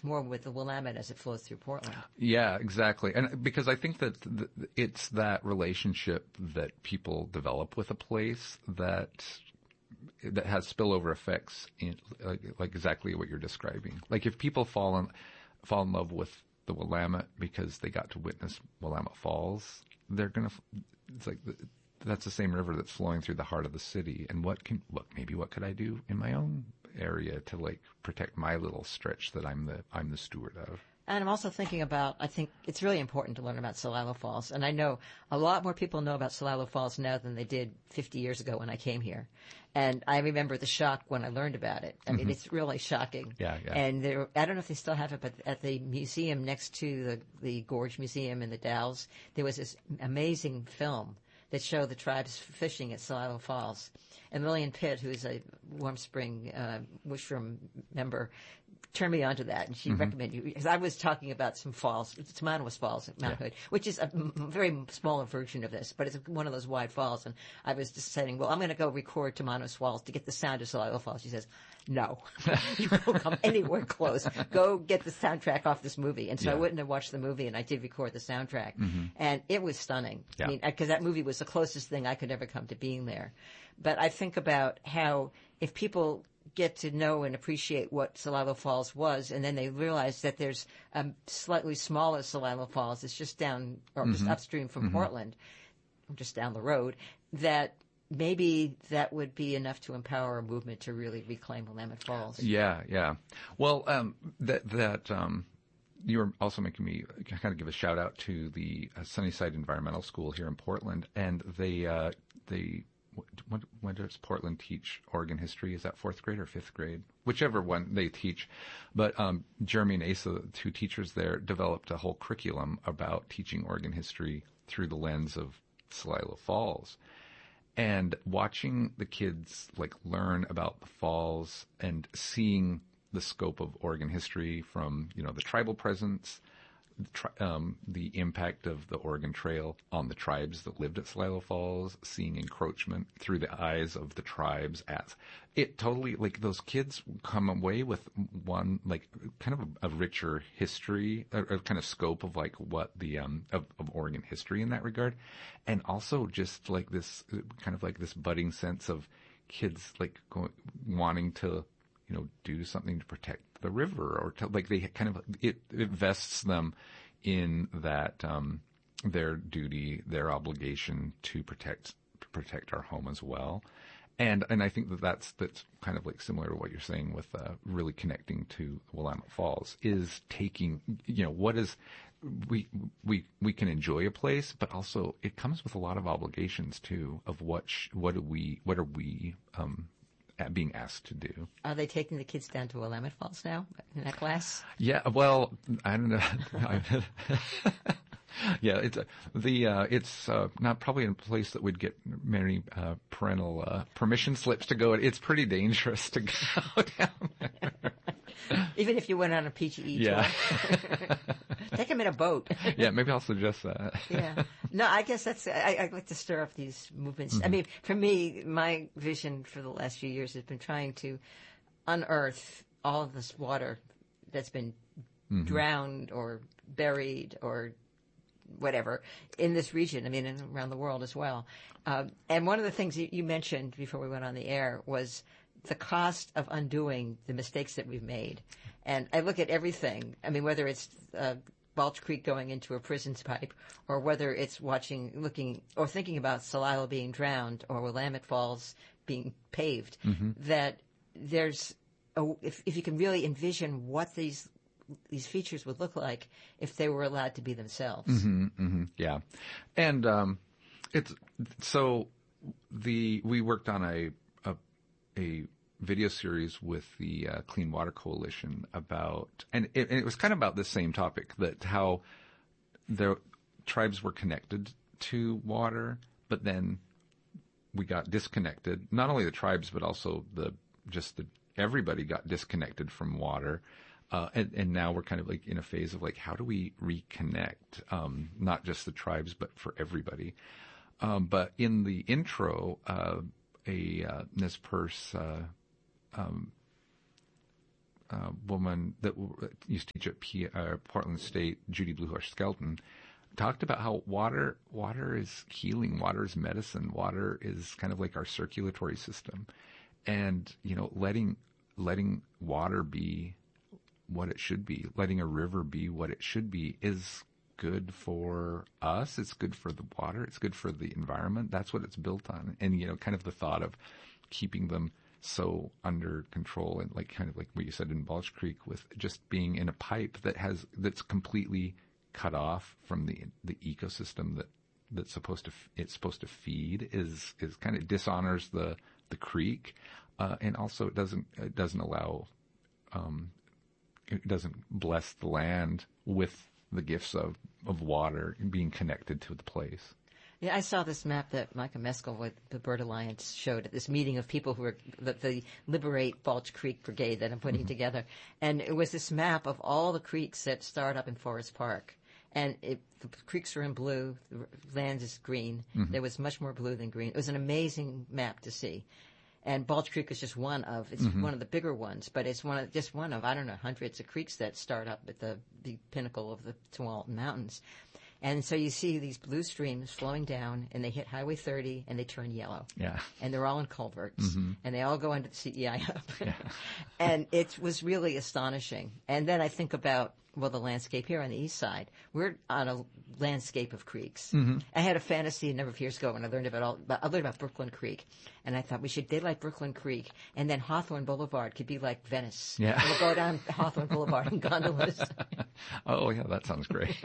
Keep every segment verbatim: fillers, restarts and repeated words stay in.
much more with the Willamette as it flows through Portland. Yeah, exactly. And because I think that th- it's that relationship that people develop with a place that that has spillover effects in like, like exactly what you're describing. Like if people fall in fall in love with the Willamette because they got to witness Willamette Falls, they're gonna. It's like the, that's the same river that's flowing through the heart of the city. And what can what maybe what could I do in my own area to like protect my little stretch that I'm the I'm the steward of? And I'm also thinking about, I think it's really important to learn about Celilo Falls. And I know a lot more people know about Celilo Falls now than they did fifty years ago when I came here. And I remember the shock when I learned about it. I mean, mm-hmm. It's really shocking. Yeah, yeah. And there, I don't know if they still have it, but at the museum next to the, the Gorge Museum in the Dalles, there was this amazing film that showed the tribes fishing at Celilo Falls. And Lillian Pitt, who is a Warm Spring uh, Wishroom member, turned me on to that, and she mm-hmm. recommended you, because I was talking about some falls, Tamanous Falls at Mount yeah. Hood, which is a m- very smaller version of this, but it's one of those wide falls, and I was just saying, well, I'm going to go record Tamanous Falls to get the sound of Celilo Falls. She says, no, you won't come anywhere close. Go get the soundtrack off this movie. And so yeah. I wouldn't have watched the movie, and I did record the soundtrack, mm-hmm. and it was stunning. Yeah. I mean, because that movie was the closest thing I could ever come to being there. But I think about how if people get to know and appreciate what Celilo Falls was, and then they realize that there's a slightly smaller Celilo Falls. It's just down, or mm-hmm. just upstream from mm-hmm. Portland, just down the road, that maybe that would be enough to empower a movement to really reclaim Willamette Falls. Yeah, yeah. Well, um, that, that, um, you were also making me kind of give a shout out to the uh, Sunnyside Environmental School here in Portland, and they, uh, they, When, when does Portland teach Oregon history? Is that fourth grade or fifth grade? Whichever one they teach. But um, Jeremy and Asa, the two teachers there, developed a whole curriculum about teaching Oregon history through the lens of Celilo Falls. And watching the kids like learn about the falls and seeing the scope of Oregon history from, you know, the tribal presence, Um, the impact of the Oregon Trail on the tribes that lived at Celilo Falls, seeing encroachment through the eyes of the tribes at it totally, like those kids come away with one, like kind of a, a richer history, a, a kind of scope of like what the, um, of, of Oregon history in that regard. And also just like this, kind of like this budding sense of kids like going, wanting to, you know, do something to protect the river, or to, like they kind of, it, it vests them in that, um, their duty, their obligation to protect, to protect our home as well. And, and I think that that's, that's kind of like similar to what you're saying with, uh, really connecting to Willamette Falls is taking, you know, what is, we, we, we can enjoy a place, but also it comes with a lot of obligations too of what, sh- what do we, what are we, um, being asked to do. Are they taking the kids down to Willamette Falls now in that class? Yeah, well, I don't know. yeah, it's uh, the uh, it's uh, not probably a place that would get many uh, parental uh, permission slips to go. It's pretty dangerous to go down there. Even if you went on a P G E yeah. tour. Take them in a boat. Yeah, maybe I'll suggest that. Yeah. No, I guess that's, I, I like to stir up these movements. Mm-hmm. I mean, for me, my vision for the last few years has been trying to unearth all of this water that's been mm-hmm. drowned or buried or whatever in this region. I mean, and around the world as well. Um, and one of the things you, you mentioned before we went on the air was the cost of undoing the mistakes that we've made. And I look at everything. I mean, whether it's uh, Balch Creek going into a prison's pipe, or whether it's watching, looking, or thinking about Celilo being drowned, or Willamette Falls being paved, mm-hmm. that there's, a, if, if you can really envision what these these features would look like if they were allowed to be themselves. Mm-hmm, mm-hmm, yeah. And um, it's, so the, we worked on a, a, a video series with the uh, Clean Water Coalition about, and it, and it was kind of about the same topic, that how the tribes were connected to water, but then we got disconnected. Not only the tribes, but also the just the everybody got disconnected from water, uh, and, and now we're kind of like in a phase of like, how do we reconnect? Um, not just the tribes, but for everybody. Um, but in the intro, uh, a uh, Nez Perce uh, um, uh, woman that w- used to teach at P- uh, Portland State, Judy Bluehorse Skelton, talked about how water water is healing, water is medicine, water is kind of like our circulatory system, and you know, letting letting water be what it should be, letting a river be what it should be, is good for us. It's good for the water. It's good for the environment. That's what it's built on. And you know, kind of the thought of keeping them so under control, and like kind of like what you said in Balch Creek, with just being in a pipe that has that's completely cut off from the the ecosystem that that's supposed to it's supposed to feed, is is kind of dishonors the the creek, uh, and also it doesn't it doesn't allow um, it doesn't bless the land with the gifts of of water and being connected to the place. Yeah, I saw this map that Micah Meskel with the Bird Alliance showed at this meeting of people who are the, the Liberate Balch Creek Brigade that I'm putting mm-hmm. together. And it was this map of all the creeks that start up in Forest Park. And it, the creeks are in blue, the land is green. Mm-hmm. There was much more blue than green. It was an amazing map to see. And Balch Creek is just one of, it's mm-hmm. one of the bigger ones, but it's one of, just one of, I don't know, hundreds of creeks that start up at the, the pinnacle of the Tualatin Mountains. And so you see these blue streams flowing down, and they hit Highway thirty, and they turn yellow. Yeah. And they're all in culverts, mm-hmm. and they all go into the C E I hub. Yeah. And it was really astonishing. And then I think about, well, the landscape here on the east side. We're on a landscape of creeks. Mm-hmm. I had a fantasy a number of years ago when I learned about all, I learned about Brooklyn Creek, and I thought we should daylight Brooklyn Creek, and then Hawthorne Boulevard could be like Venice. Yeah. And we'll go down Hawthorne Boulevard in gondolas. Oh, yeah, that sounds great.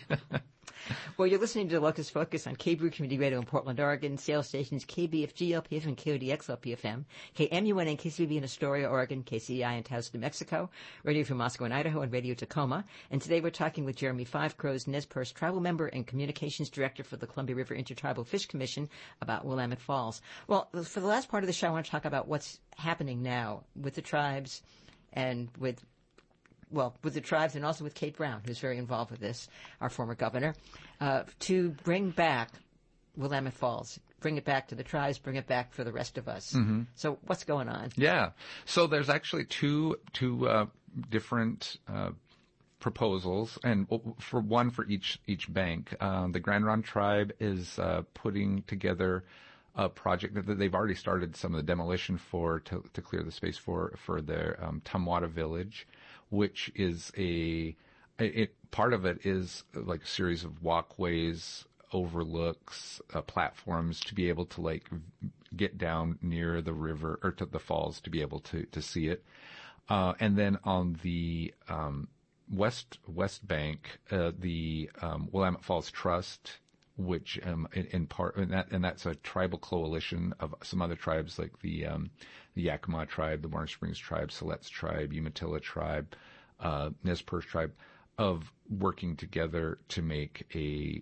Well, you're listening to Locus Focus on K B R U Community Radio in Portland, Oregon. Sales stations K B F G L P F and K O D X L P F M. K M U N and K C B in Astoria, Oregon. K C I in Taos, New Mexico. Radio from Moscow and Idaho, and Radio Tacoma. And today we're talking with Jeremy Five Crows, Nez Perce tribal member and communications director for the Columbia River Intertribal Fish Commission, about Willamette Falls. Well, for the last part of the show, I want to talk about what's happening now with the tribes and with well, with the tribes and also with Kate Brown, who's very involved with this, our former governor, uh, to bring back Willamette Falls, bring it back to the tribes, bring it back for the rest of us. Mm-hmm. So what's going on? Yeah. So there's actually two two uh, different uh, proposals, and for one for each each bank. Um, the Grand Ronde tribe is uh, putting together a project that they've already started some of the demolition for to, to clear the space for for their um, Tumwata village, which is a it part of it is like a series of walkways, overlooks, uh, platforms to be able to like get down near the river or to the falls to be able to to see it, uh, and then on the um, west west bank, uh, the um, Willamette Falls Trust, which um, in, in part and that and that's a tribal coalition of some other tribes like the um, the Yakima tribe, the Warner Springs tribe, Siletz tribe, Umatilla tribe, uh, Nez Perce tribe, of working together to make a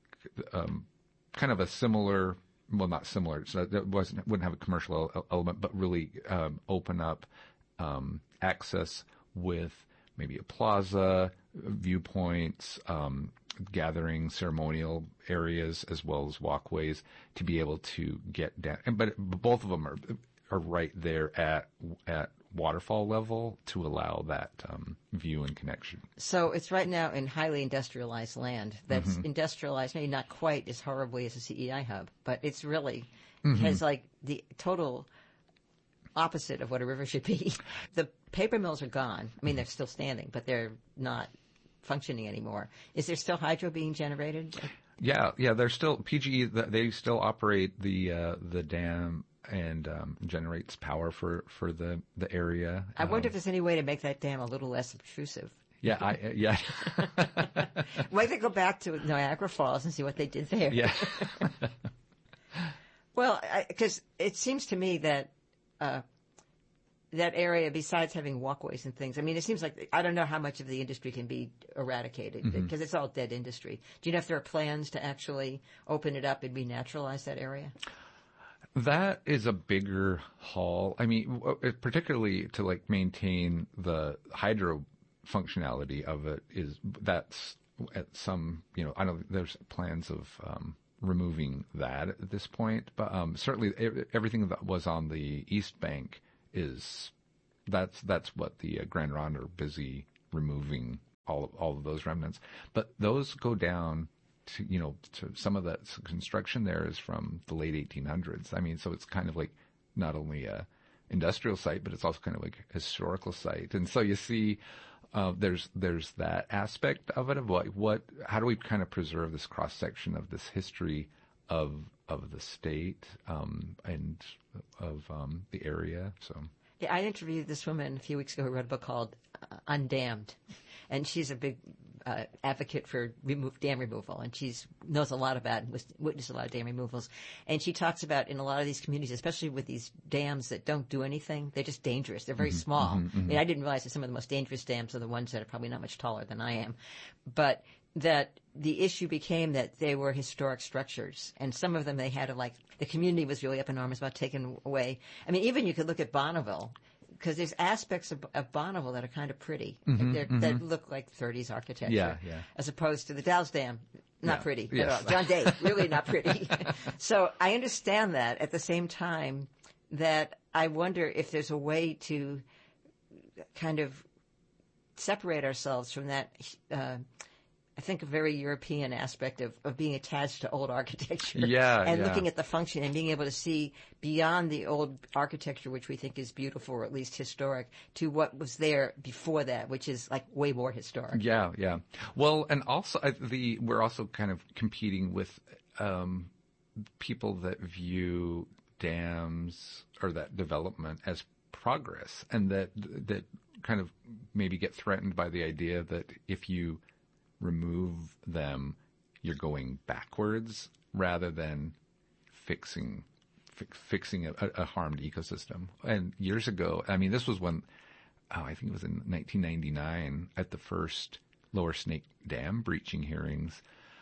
um, kind of a similar, well, not similar, so that wasn't wouldn't have a commercial element, but really um, open up um, access with maybe a plaza, viewpoints, um, gathering ceremonial areas, as well as walkways to be able to get down. And but both of them are are right there at at waterfall level to allow that um, view and connection. So it's right now in highly industrialized land that's mm-hmm. industrialized, maybe not quite as horribly as a C E I hub, but it's really mm-hmm. has like the total opposite of what a river should be. The paper mills are gone. I mean, they're still standing, but they're not functioning anymore. Is there still hydro being generated? Yeah, yeah. There's still P G E. They still operate the uh, the dam and um, generates power for, for the, the area. I um, wonder if there's any way to make that dam a little less obtrusive. Yeah, I, uh, yeah. Why don't they go back to Niagara Falls and see what they did there? Yeah. Well, because it seems to me that uh, that area, besides having walkways and things, I mean, it seems like, I don't know how much of the industry can be eradicated because mm-hmm. it's all dead industry. Do you know if there are plans to actually open it up and renaturalize that area? That is a bigger haul. I mean, particularly to like maintain the hydro functionality of it is that's at some, you know, I know there's plans of um, removing that at this point, but um, certainly everything that was on the East Bank is that's that's what the uh, Grand Ronde are busy removing all of, all of those remnants. But those go down to, you know, to some of that construction there is from the late eighteen hundreds. I mean, so it's kind of like not only a industrial site, but it's also kind of like a historical site. And so you see, uh, there's there's that aspect of it of what what how do we kind of preserve this cross section of this history of of the state um, and of um, the area. So yeah, I interviewed this woman a few weeks ago who wrote a book called uh, Undammed, and she's a big uh, advocate for remove, dam removal, and she's knows a lot about and was, witnessed a lot of dam removals. And she talks about in a lot of these communities, especially with these dams that don't do anything, they're just dangerous. They're very mm-hmm, small. Mm-hmm, mm-hmm. I mean, I didn't realize that some of the most dangerous dams are the ones that are probably not much taller than I am, but that the issue became that they were historic structures, and some of them they had to, like, the community was really up in arms about taking away. I mean, even you could look at Bonneville, because there's aspects of, of Bonneville that are kind of pretty, mm-hmm, mm-hmm. that look like thirties architecture, yeah, yeah. as opposed to the Dalles Dam, not yeah. pretty yes. at all. John Day, really not pretty. So I understand that. At the same time, that I wonder if there's a way to kind of separate ourselves from that. Uh, I think a very European aspect of, of being attached to old architecture. Yeah, and yeah. looking at the function and being able to see beyond the old architecture, which we think is beautiful or at least historic, to what was there before that, which is like way more historic. Yeah, yeah. Well, and also uh, the we're also kind of competing with um, people that view dams or that development as progress, and that that kind of maybe get threatened by the idea that if you remove them, you're going backwards rather than fixing fi- fixing a, a harmed ecosystem. And years ago, I mean, this was when, oh, I think it was in nineteen ninety-nine at the first Lower Snake Dam breaching hearings,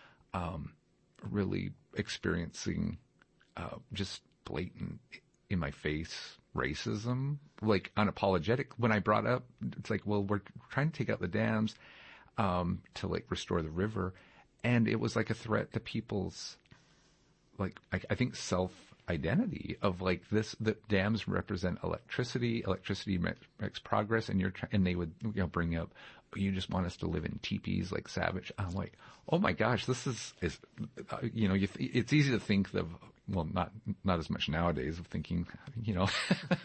um, really experiencing uh, just blatant, in my face racism, like unapologetic. When I brought up, it's like, well, we're trying to take out the dams Um, to like restore the river, and it was like a threat to people's, like I, I think self-identity of like this. The dams represent electricity. Electricity makes progress, and you're try- and they would you know bring up, oh, you just want us to live in teepees like Savage. I'm like, oh my gosh, this is is uh, you know you th- it's easy to think of. Well, not not as much nowadays of thinking, you know,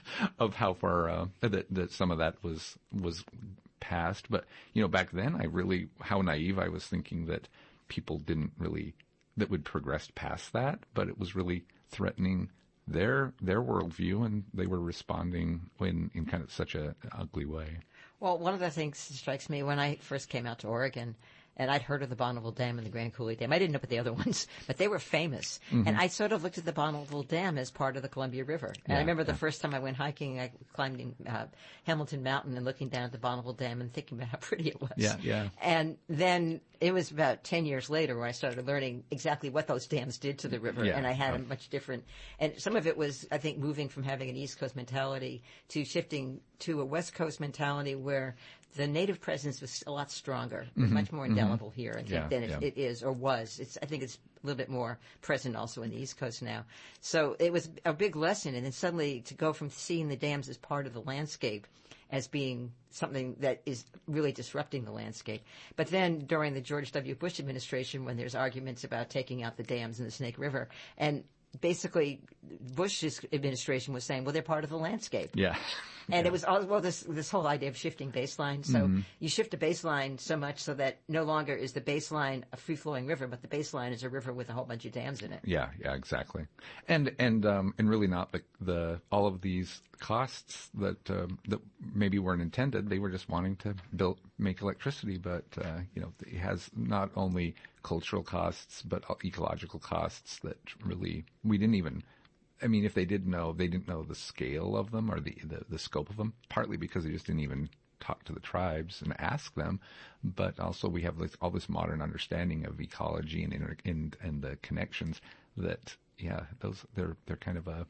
of how far uh, that that some of that was was. past, but you know, back then I really, how naive I was thinking that people didn't really, that would progress past that, but it was really threatening their their worldview, and they were responding in, in kind of such a ugly way. Well, one of the things that strikes me when I first came out to Oregon, and I'd heard of the Bonneville Dam and the Grand Coulee Dam. I didn't know about the other ones, but they were famous. Mm-hmm. And I sort of looked at the Bonneville Dam as part of the Columbia River. And yeah, I remember the yeah. first time I went hiking, I climbed in, uh, Hamilton Mountain and looking down at the Bonneville Dam and thinking about how pretty it was. Yeah, yeah. And then it was about ten years later when I started learning exactly what those dams did to the river. Yeah, and I had yeah. a much different, and some of it was, I think, moving from having an East Coast mentality to shifting to a West Coast mentality where the native presence was a lot stronger, mm-hmm, much more indelible mm-hmm. here, I think, yeah, than it, yeah. it is or was. It's, I think it's a little bit more present also in the East Coast now. So it was a big lesson, and then suddenly to go from seeing the dams as part of the landscape as being something that is really disrupting the landscape. But then during the George W. Bush administration, when there's arguments about taking out the dams in the Snake River, and basically Bush's administration was saying, well, they're part of the landscape. Yeah. And yeah. it was all, well, this this whole idea of shifting baseline. So mm-hmm. you shift a baseline so much so that no longer is the baseline a free-flowing river, but the baseline is a river with a whole bunch of dams in it. Yeah, yeah, exactly. And and um, and really not the the all of these costs that um, that maybe weren't intended. They were just wanting to build make electricity, but uh, you know, it has not only cultural costs but ecological costs that really we didn't even. I mean, if they did know, they didn't know the scale of them or the, the, the scope of them, partly because they just didn't even talk to the tribes and ask them, but also we have this, all this modern understanding of ecology and, inter, and and the connections that, yeah, those they're they're kind of a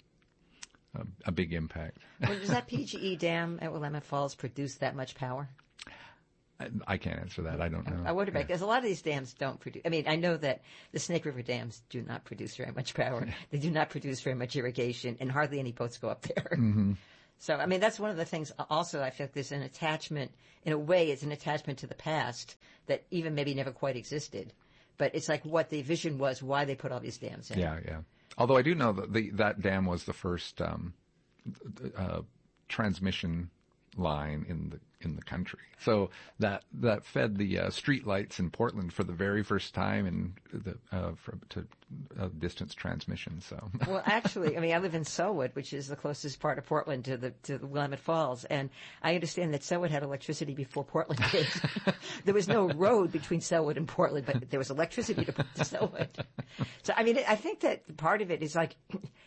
a, a big impact. Well, does that P G E dam at Willamette Falls produce that much power? I, I can't answer that. I don't know. I wonder about yeah. because a lot of these dams don't produce. I mean, I know that the Snake River dams do not produce very much power. They do not produce very much irrigation, and hardly any boats go up there. Mm-hmm. So, I mean, that's one of the things also I feel like there's an attachment, in a way, it's an attachment to the past that even maybe never quite existed. But it's like what the vision was, why they put all these dams in. Yeah, yeah. Although I do know that the, that dam was the first um, uh, transmission line in the in the country. So that that fed the uh, street lights in Portland for the very first time in the uh, for, to uh, distance transmission. So well, actually, I mean, I live in Selwood, which is the closest part of Portland to the to the Willamette Falls, and I understand that Selwood had electricity before Portland did. There was no road between Selwood and Portland, but there was electricity to, to Selwood. So I mean, I think that part of it is like.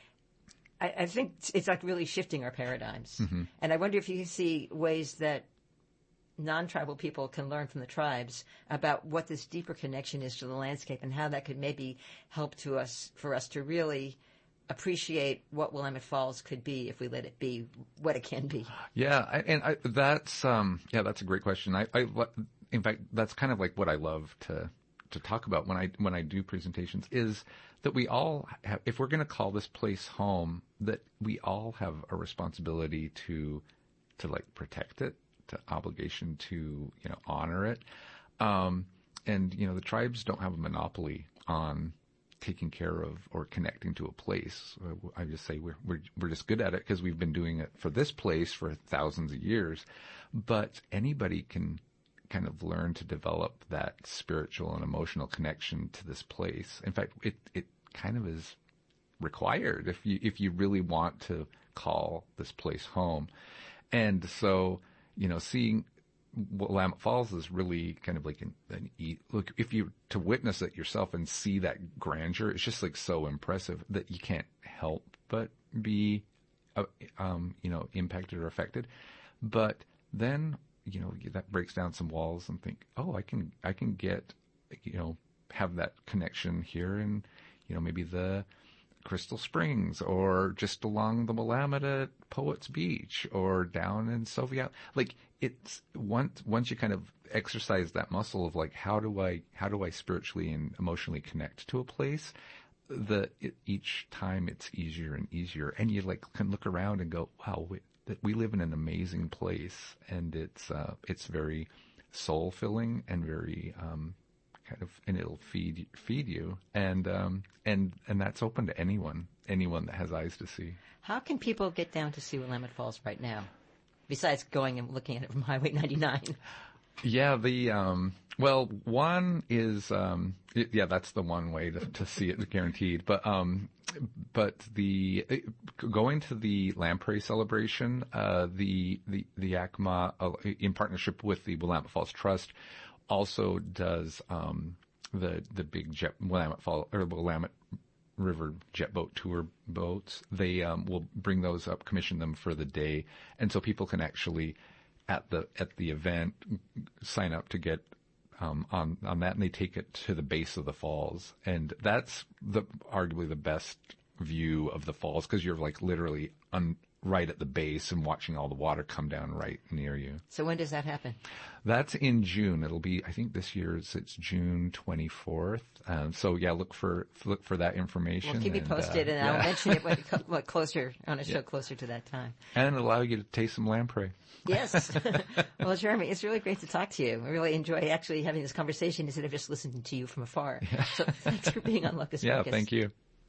I, I think it's like really shifting our paradigms. Mm-hmm. And I wonder if you see ways that non-tribal people can learn from the tribes about what this deeper connection is to the landscape and how that could maybe help to us, for us to really appreciate what Willamette Falls could be if we let it be what it can be. Yeah, I, and I, that's um, yeah, that's a great question. I, I, in fact, that's kind of like what I love to to talk about when I when I do presentations is that we all have, if we're going to call this place home, that we all have a responsibility to to like protect it, to obligation to you know honor it, um, and you know the tribes don't have a monopoly on taking care of or connecting to a place. I just say we're we're we're just good at it because we've been doing it for this place for thousands of years, but anybody can kind of learn to develop that spiritual and emotional connection to this place. In fact, it it kind of is required if you if you really want to call this place home. And so, you know, seeing Willamette Falls is really kind of like an, an look. If you to witness it yourself and see that grandeur, it's just like so impressive that you can't help but be, uh, um, you know, impacted or affected. But then, you know, that breaks down some walls and think, oh, I can, I can get, you know, have that connection here in, you know, maybe the Crystal Springs or just along the Willamette at Poets Beach or down in Soviet. Like it's once, once you kind of exercise that muscle of like, how do I, how do I spiritually and emotionally connect to a place? The, it, each time it's easier and easier. And you like can look around and go, wow, we, that we live in an amazing place, and it's uh, it's very soul filling and very um, kind of, and it'll feed feed you, and um, and and that's open to anyone, anyone that has eyes to see. How can people get down to see Willamette Falls right now, besides going and looking at it from Highway ninety-nine? Yeah, the um, well, one is um, it, yeah, that's the one way to, to see it, guaranteed. But um, but the it, going to the Lamprey celebration, uh, the the the A C M A uh, in partnership with the Willamette Falls Trust also does um, the the big jet Willamette Fall or Willamette River jet boat tour boats. They um, will bring those up, commission them for the day, and so people can actually at the at the event sign up to get um, on on that, and they take it to the base of the falls, and that's the arguably the best view of the falls because you're like literally un, right at the base and watching all the water come down right near you. So when does that happen? That's in June. It'll be, I think this year it's, it's June twenty-fourth. Um, so yeah, look for look for that information. Well, keep me and, posted, uh, and yeah. I'll mention it when, when closer on a show yeah. closer to that time. And it'll allow you to taste some lamprey. Yes. Well, Jeremy, it's really great to talk to you. I really enjoy actually having this conversation instead of just listening to you from afar. Yeah. So thanks for being on Locus Yeah, Focus. thank you.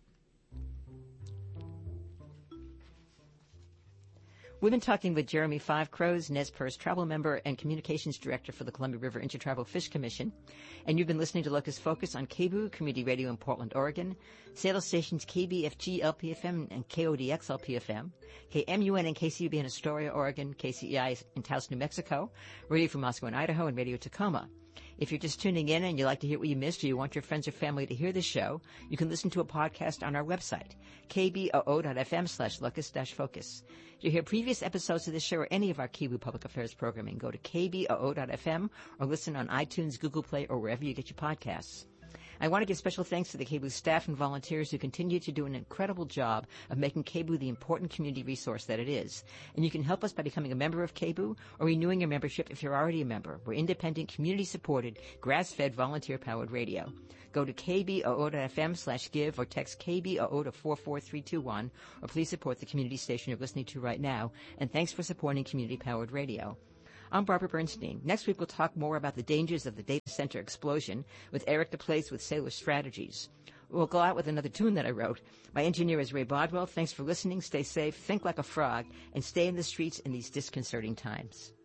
We've been talking with Jeremy Five Crows, Nez Perce Travel Member and Communications Director for the Columbia River Intertribal Fish Commission. And you've been listening to Locus Focus on K B U Community Radio in Portland, Oregon, Seattle stations K B F G L P F M and K O D X L P F M, K M U N and K C U B in Astoria, Oregon, K C E I in Taos, New Mexico, Radio from Moscow and Idaho, and Radio Tacoma. If you're just tuning in and you'd like to hear what you missed or you want your friends or family to hear this show, you can listen to a podcast on our website, k b o o dot f m slash locus dash focus. To hear previous episodes of this show or any of our K B U Public Affairs programming, go to k b o o dot f m or listen on iTunes, Google Play, or wherever you get your podcasts. I want to give special thanks to the K B O staff and volunteers who continue to do an incredible job of making K B O the important community resource that it is. And you can help us by becoming a member of K B O or renewing your membership if you're already a member. We're independent, community-supported, grass-fed, volunteer-powered radio. Go to k b o o dot f m slash give or text K B O O to four four three two one, or please support the community station you're listening to right now. And thanks for supporting community-powered radio. I'm Barbara Bernstein. Next week, we'll talk more about the dangers of the data center explosion with Eric DePlace with Sailor Strategies. We'll go out with another tune that I wrote. My engineer is Ray Bodwell. Thanks for listening. Stay safe, think like a frog, and stay in the streets in these disconcerting times.